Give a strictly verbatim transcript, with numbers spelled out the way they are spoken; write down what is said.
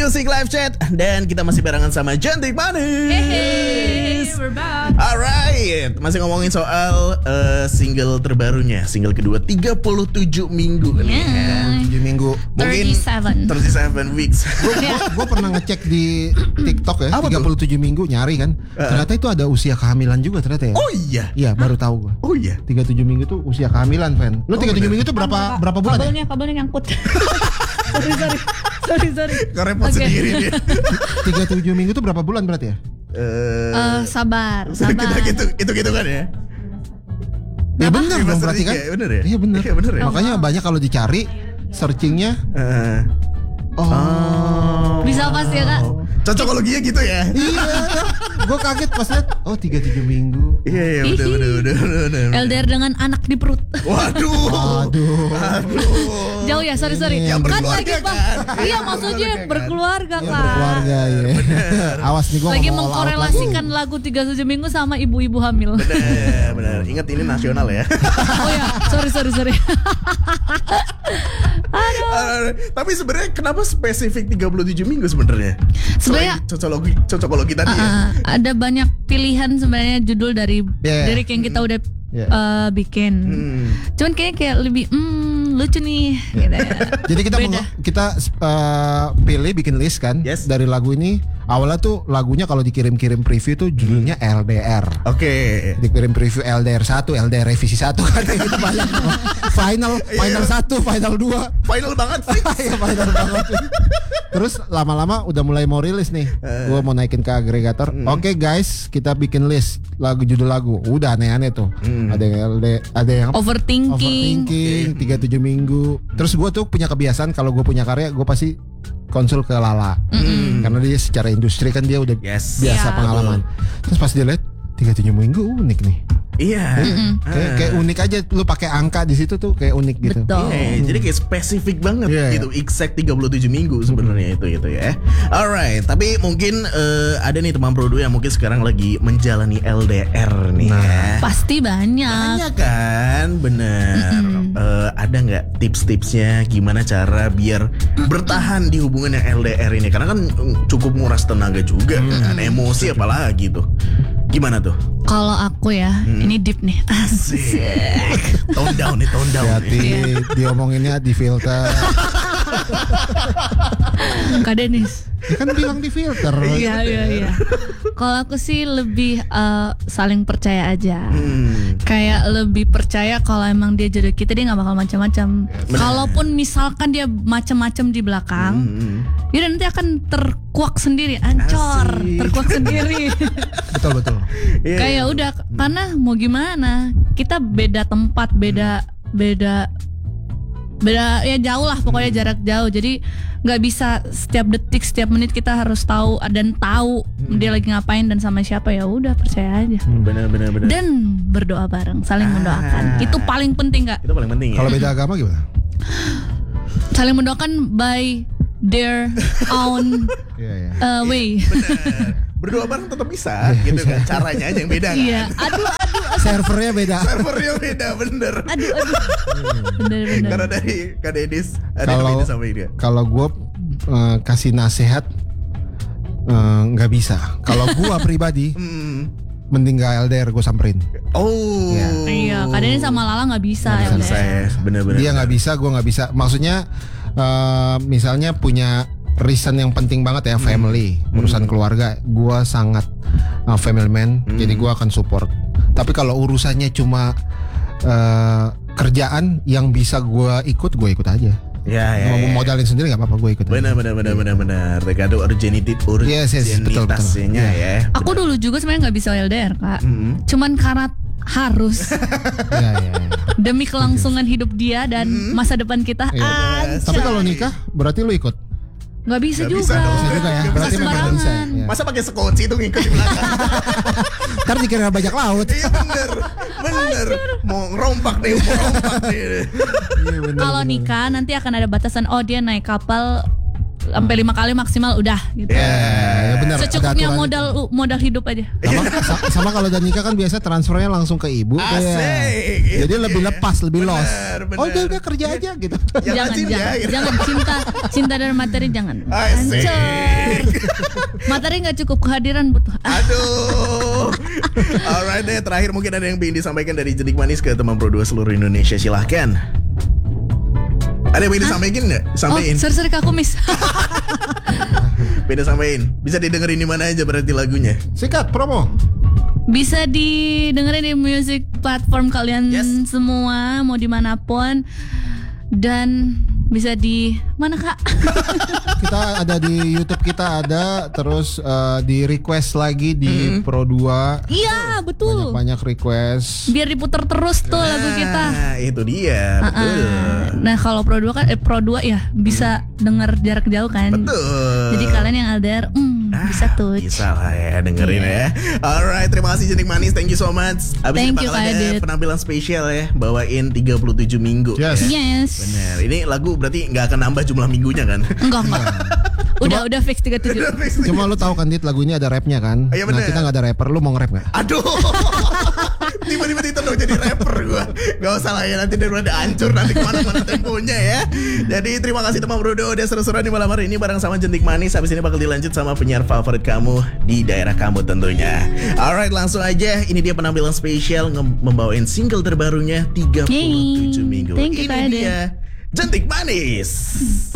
Music Live Chat. Dan kita masih barengan sama Cantik Manis. Hey, we're back. Alright, masih ngomongin soal uh, single terbarunya, single kedua tiga puluh tujuh minggu nih ya. tujuh minggu. Mungkin tiga puluh tujuh tiga puluh tujuh weeks. Gue pernah ngecek di TikTok ya, Apa tiga puluh tujuh minggu nyari kan. Uh. Ternyata itu ada usia kehamilan juga ternyata ya. Oh iya. Iya, baru tahu gue. Oh iya. tiga puluh tujuh minggu tuh usia kehamilan, Fan. Lu Oh, tiga puluh tujuh bener. minggu tuh berapa Kabel- berapa bulan ya? Kabelnya, kabelnya nyangkut. sorry, sorry. Sorry, sorry. Kau repot Oke. sendiri dia. tiga puluh tujuh minggu tuh berapa bulan berarti ya? Eh, Eh, sabar, sabar. kita gitu, itu gitu kan ya. Ya benar Lima dong berarti tiga, kan? ya, bener ya? Iya benar. Iya bener ya? Makanya banyak kalau dicari searchingnya. Eh, Oh. Bisa pas ya, Kak? Cocokologinya gitu ya. Iya. Gue kaget pas lihat. Oh tiga puluh tujuh minggu. Iya iya bener Hihi. bener bener bener. L D R dengan anak di perut. Waduh. Aduh. Aduh. Jauh ya, sorry sorry. Ini yang Kan berkeluarga lagi Bang. kan? Iya, maksudnya yang berkeluarga, Ya, Kak. berkeluarga ya. Awas nih gue Lagi mengkorelasikan lagu tiga puluh tujuh minggu sama ibu-ibu hamil. Bener bener. Ingat ini nasional ya. Oh ya, sorry sorry sorry. Uh, tapi sebenarnya kenapa spesifik tiga puluh tujuh minggu sebenarnya? Sebenarnya- Selain cocokologi cocokologi tadi ya. Uh, ada banyak pilihan sebenarnya judul dari Yeah. lirik yang kita udah Yeah. uh, bikin. Hmm. Cuman kayaknya kayak lebih hmm, lucu nih. Gitu ya. Jadi kita Beda. meng- kita uh, pilih bikin list kan Yes. dari lagu ini. Awalnya tuh lagunya kalau dikirim-kirim preview tuh judulnya L D R. Oke. Dikirim preview L D R satu, L D R revisi satu kan gitu banyak. Final, final satu, final dua. Final banget sih. Iya final banget. Terus lama-lama udah mulai mau rilis nih. Eh. Gua mau naikin ke agregator. Hmm. Oke guys, kita bikin list lagu judul lagu. Udah aneh-aneh tuh. Hmm. Ada yang L D, ada yang Overthinking. overthinking tiga puluh tujuh minggu. Terus gue tuh punya kebiasaan kalau gue punya karya gue pasti konsul ke Lala. Hmm. Karena dia secara industri kan dia udah Yes. biasa Iya. pengalaman. Terus pas dia lihat tiga puluh tujuh minggu unik nih. Iya. Kayak, kayak unik aja lu pakai angka di situ tuh kayak unik gitu. Betul. Iya, jadi kayak spesifik banget Iya, gitu, exact tiga puluh tujuh minggu sebenarnya itu gitu ya. Alright, tapi mungkin eh, ada nih teman produ yang mungkin sekarang lagi menjalani L D R nih Nah. ya. Pasti banyak. Banyak kan, bener. Eh, ada nggak tips-tipsnya gimana cara biar bertahan di hubungan yang L D R ini? Karena kan mm, cukup nguras tenaga juga, kan emosi apalagi tuh. Gimana tuh? Kalau aku ya, ini deep nih. Asik. Tone down nih, tone down Hati nih. diomonginnya di filter. Kak Denis. Ya kan bilang di filter. Iya iya iya. Kalau aku sih lebih eh, saling percaya aja. Hmm. Kayak lebih percaya kalau emang dia jodoh kita, dia nggak bakal macam-macam. Kalaupun misalkan dia macam-macam di belakang, Hmm. dia nanti akan terkuak sendiri, ancor, Asik. terkuak sendiri. Betul betul. Iya, Kayak iya. udah, karena mau gimana? Kita beda tempat, beda beda beda ya jauh lah pokoknya jarak jauh. Jadi nggak bisa setiap detik, setiap menit kita harus tahu dan tahu dia lagi ngapain dan sama siapa. Ya udah percaya aja. Benar benar benar. Dan berdoa bareng, saling Ah. mendoakan. Itu paling penting, Kak. Itu paling penting ya. Kalau beda agama gimana? Saling mendoakan by their own Iya iya. uh, way. Benar. Berdoa bareng tetap bisa gitu kan. Caranya aja yang beda kan. Iya. Aduh, aduh, aduh, Servernya beda. Servernya beda bener. aduh, aduh. Bener-bener. Karena dari Kak Dedis ada Kalau yang beda sama dia. kalau gue uh, kasih nasihat uh, nggak bisa. Kalau gue pribadi Hmm. mending gak L D R gue samperin. Oh. Iya. Iya, kadang sama Lala nggak bisa Nggak ya bisa, udah. Saya bener-bener. Dia nggak bisa, gue nggak bisa. Maksudnya uh, misalnya punya reason yang penting banget ya, family, urusan keluarga. Gue sangat uh, family man, Hmm. jadi gue akan support. Tapi kalau urusannya cuma uh, kerjaan yang bisa gue ikut, gue ikut aja. Ya ya. Mau ya. modalin sendiri nggak apa-apa, gue ikut. aja. Benar benar benar benar benar. Tergantung urgentity Yes, yes, betul, betul. urgenitasnya ya. Aku dulu juga sebenarnya nggak bisa L D R, Kak. Hmm. Cuman karena harus Iya, iya, iya. demi kelangsungan hidup dia dan masa depan kita. Iya. Anjay. Tapi kalau nikah berarti lu ikut. nggak bisa Nggak juga. bisa dong. Bisa juga ya. Nggak Berarti bisa memang nggak bisa. sembarangan. Ya. Masa pakai sekunci itu ngikut di belakang? Ntar dikira bajak laut. Iya bener, bener. Mau ngerompak nih, mau ngerompak nih. Iya, bener, Kalau bener. nikah nanti akan ada batasan. Oh, dia naik kapal sampai lima kali maksimal udah gitu. Ya, ya benar. Secukupnya modal modal hidup aja. Sama, sa- sama kalau udah nikah kan biasa transfernya langsung ke ibu. Asik. Ya. Jadi lebih lepas, lebih Bener, los. bener. Oh udah udah kerja aja gitu. Jangan Jangan cinta, jangan gitu. jangan cinta cinta dan materi jangan. Asik. Hancur. Materi nggak cukup, kehadiran butuh. Aduh. Alright deh, terakhir mungkin ada yang ingin disampaikan dari Jentik Manis ke teman Pro dua seluruh Indonesia, silahkan. Ada yang ingin disampaikan nggak? Oh, Sampaikan. sorry sorry Kak Kumis. Beda sampein. Bisa didengerin di mana aja berarti lagunya. Sikat promo. Bisa didengerin di music platform kalian Yes. semua, mau dimanapun. Dan bisa di mana Kak? Kita ada di YouTube, kita ada terus eh, di request lagi di Pro dua. Iya betul. Banyak request. Biar diputer terus tuh lagu kita. Nah, itu dia. Betul. Uh-uh. Nah kalau Pro dua kan eh, Pro dua ya bisa denger jarak jauh kan. Betul. Jadi kalian yang L D R hmm, Ah, bisa tuh. Bisa lah ya dengerin ya. Alright, terima kasih Jentik Manis. Thank you so much. Abis Thank ini you, bakal Kak ada Adit. penampilan spesial ya, bawain tiga puluh tujuh minggu. Yes. ya. Yes. Bener. Ini lagu berarti nggak akan nambah jumlah minggunya kan? Enggak enggak. Udah udah fix tiga puluh tujuh. Cuma lu tahu kan Dit, lagunya ada rapnya kan? Iya, Nah bener. kita nggak ada rapper, lu mau nge-rap nggak? Aduh. Tiba-tiba ditodong jadi rapper gua. Gak usah lah ya, nanti daripada hancur nanti kemana-mana temponya ya. Jadi terima kasih teman Brodo udah seru-seruan di malam hari ini bareng sama Jentik Manis. Habis ini bakal dilanjut sama penyiar favorit kamu di daerah kamu tentunya. Alright, langsung aja. Ini dia penampilan spesial nge- membawain single terbarunya tiga puluh tujuh Yeay. minggu. Thank you, Ini Kak Adit. dia Jentik Manis.